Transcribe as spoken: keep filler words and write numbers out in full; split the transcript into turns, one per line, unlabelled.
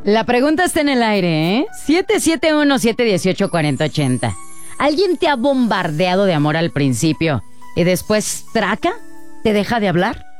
La pregunta está en el aire, ¿eh? siete siete uno, siete uno ocho, cuatro cero ocho cero. ¿Alguien te ha bombardeado de amor al principio y después, traca, te deja de hablar?